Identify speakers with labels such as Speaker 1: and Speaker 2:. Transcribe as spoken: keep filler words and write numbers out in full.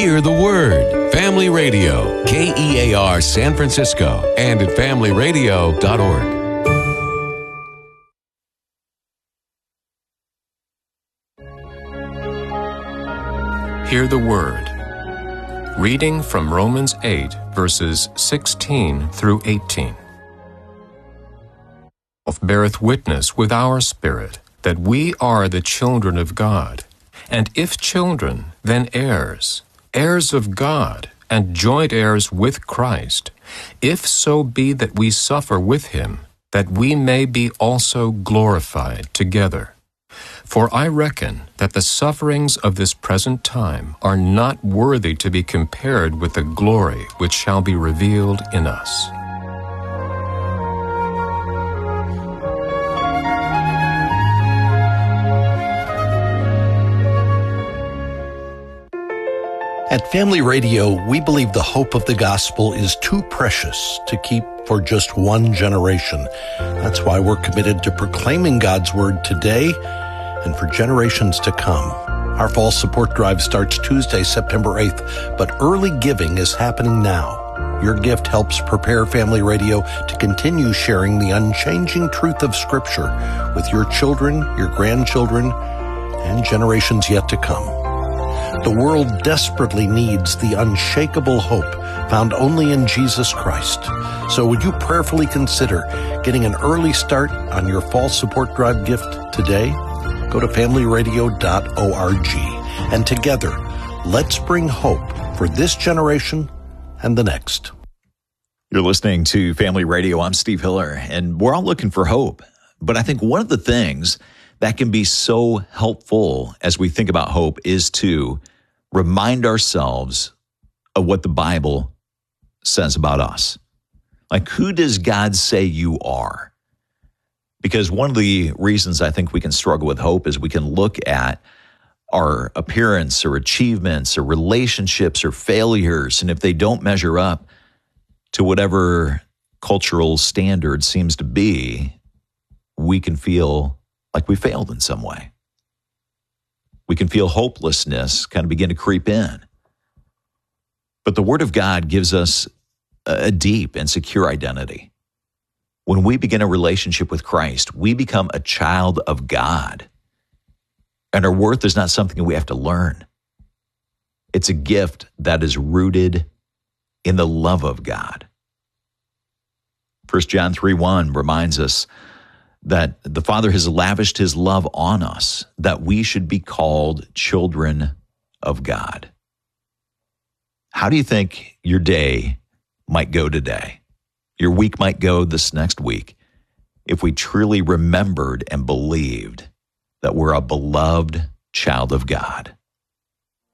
Speaker 1: Hear the Word. Family Radio, K E A R San Francisco, and at family radio dot org.
Speaker 2: Hear the Word. Reading from Romans eight, verses sixteen through eighteen. Beareth witness with our spirit that we are the children of God, and if children, then heirs, heirs of God, and joint heirs with Christ, if so be that we suffer with him, that we may be also glorified together. For I reckon that the sufferings of this present time are not worthy to be compared with the glory which shall be revealed in us.
Speaker 3: At Family Radio, we believe the hope of the gospel is too precious to keep for just one generation. That's why we're committed to proclaiming God's word today and for generations to come. Our fall support drive starts Tuesday, September eighth, but early giving is happening now. Your gift helps prepare Family Radio to continue sharing the unchanging truth of Scripture with your children, your grandchildren, and generations yet to come. The world desperately needs the unshakable hope found only in Jesus Christ. So would you prayerfully consider getting an early start on your fall support drive gift today? Go to family radio dot org, and together, let's bring hope for this generation and the next.
Speaker 4: You're listening to Family Radio. I'm Steve Hiller, and we're all looking for hope. But I think one of the things that can be so helpful as we think about hope is to remind ourselves of what the Bible says about us. Like, who does God say you are? Because one of the reasons I think we can struggle with hope is we can look at our appearance or achievements or relationships or failures, and if they don't measure up to whatever cultural standard seems to be, we can feel like we failed in some way. We can feel hopelessness kind of begin to creep in. But the Word of God gives us a deep and secure identity. When we begin a relationship with Christ, we become a child of God. And our worth is not something that we have to learn. It's a gift that is rooted in the love of God. First John three one reminds us that the Father has lavished his love on us, that we should be called children of God. How do you think your day might go today? Your week might go this next week if we truly remembered and believed that we're a beloved child of God.